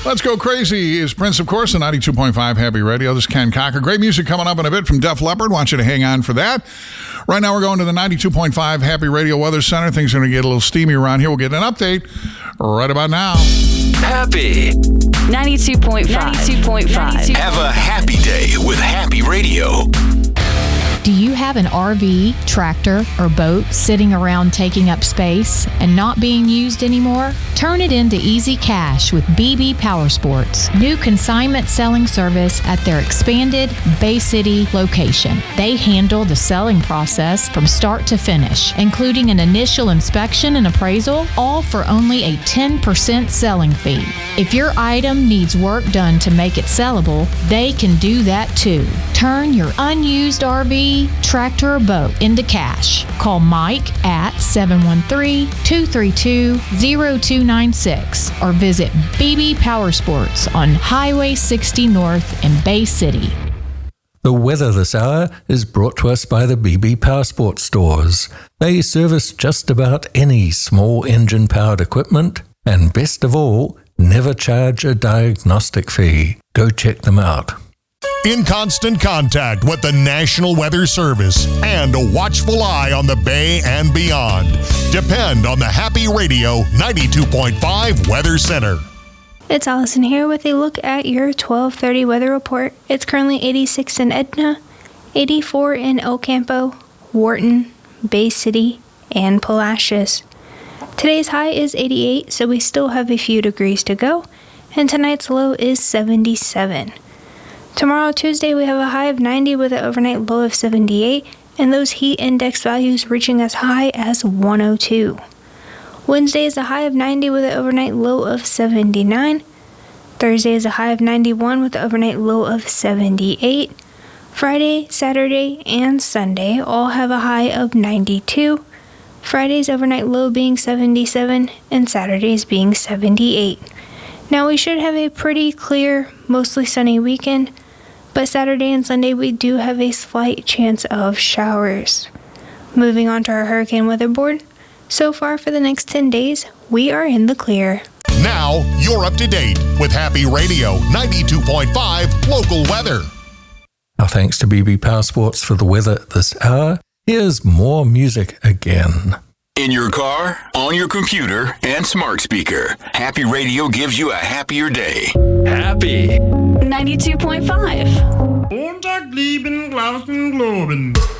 Let's Go Crazy is Prince, of course, on 92.5 Happy Radio. This is Ken Cocker. Great music coming up in a bit from Def Leppard. Want you to hang on for that. Right now we're going to the 92.5 Happy Radio Weather Center. Things are going to get a little steamy around here. We'll get an update right about now. Happy 92.5. 92.5. Have a happy day with Happy Radio. Do you have an RV, tractor, or boat sitting around taking up space and not being used anymore? Turn it into easy cash with BB Power Sports, new consignment selling service at their expanded Bay City location. They handle the selling process from start to finish, including an initial inspection and appraisal, all for only a 10% selling fee. If your item needs work done to make it sellable, they can do that too. Turn your unused RV, tractor, or boat into cash. Call Mike at 713-232-0296 or visit BB Power Sports on Highway 60 North in Bay City. The weather this hour is brought to us by the BB Power Sports stores. They service just about any small engine-powered equipment, and best of all, never charge a diagnostic fee. Go check them out. In constant contact with the National Weather Service and a watchful eye on the Bay and beyond. Depend on the Happy Radio 92.5 Weather Center. It's Allison here with a look at your 12:30 weather report. It's currently 86 in Edna, 84 in El Campo, Wharton, Bay City, and Palacios. Today's high is 88, so we still have a few degrees to go, and tonight's low is 77. Tomorrow, Tuesday, we have a high of 90 with an overnight low of 78, and those heat index values reaching as high as 102. Wednesday is a high of 90 with an overnight low of 79. Thursday is a high of 91 with an overnight low of 78. Friday, Saturday, and Sunday all have a high of 92. Friday's overnight low being 77, and Saturday's being 78. Now, we should have a pretty clear, mostly sunny weekend, but Saturday and Sunday we do have a slight chance of showers. Moving on to our hurricane weather board. So far for the next 10 days, we are in the clear. Now, you're up to date with Happy Radio 92.5 local weather. Our thanks to BB Power Sports for the weather this hour. Here's more music again. In your car, on your computer, and smart speaker, Happy Radio gives you a happier day. Happy 92.5. Montag, lieben, glauben, globen.